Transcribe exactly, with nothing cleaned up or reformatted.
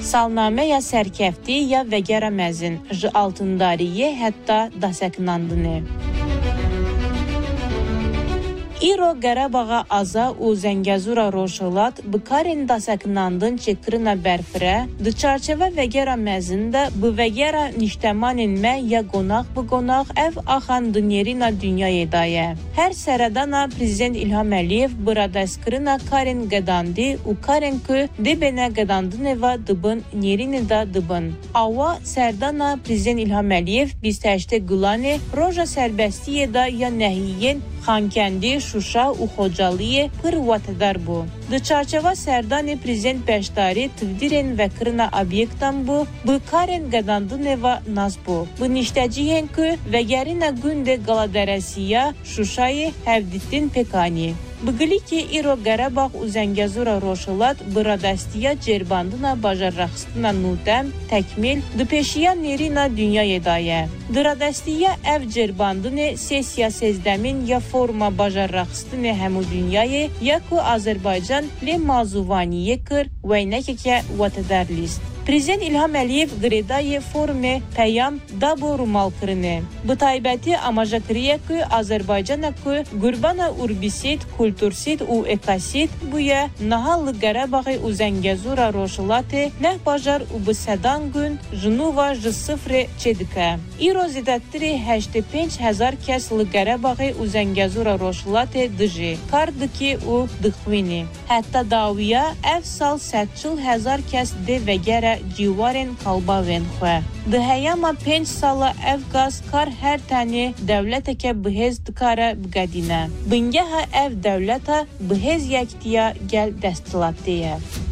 Salname ya serkefti ya vegera mezin, ji altındariye hatta daseknandını. İro Qarabağa aza u Zengezura Roşalat bikarin daseknandın çekirina berfire, di çarçeve vegera mezinde bu vegera niştemanin me ya gonaq bu gonaq ev axan dünyerina dünyaya daye. Her seredana Prezident İlham Əliyev biradeskirina karin gedandi u karin ku dibene gedandını ve dibin nyerini da dibin. Ava serdana Prezident İlham Əliyev بیست و هشت gulani roja serbestiye da ya nehiyen Xankendi, Şuşa u Xocalıye pır vatedar bu. Di çarçeva serdani Prezident Beşdari tivdiren ve kırına obyektan bu, bu karen gedandını ve naz bu. Bu nişteciyen ku ve gerine günde Galaderesiya Şuşa'yı hevdittin pekani. Bıgılı ki İro Qarabağ u Zengezura Roşalat biradestiya cerbandına bajarraxstina nutem, tekmil, dıpeşiya nerina dünyaya daye. Biradestiya ev cerbandını sesiya sezdemin ya forma bajarraxstını hemu dünyaya ya ku Azerbaycan le mazuvaniye kır ve nekeke vatedar list. Prezident İlham Əliyev qredayı forme peyam da bu rumal kırını. Bu taybeti amaja kırıya ku Azerbaycan'a ku gurbana urbisit, kultursit u ekasit buya nahallı Qarabağı u Zengezura Roşalatı neh bajar u bu sedan gün Jinuva ji sıfre çedike. İro zidattiri هشتاد و پنج هزار کس li Qarabağı u Zengezura Roşalatı dıjı. Kardiki u dıxvini. Hatta dawiya ev sal setçil hezar kes de vegere civarên kalbavên xwe. Di heyama pênc sala ev gaz kar her tenê dewleteke bihêz dikare bigedîne. Bingeha ev dewleta bihêz yektiya gel desthilatê ye.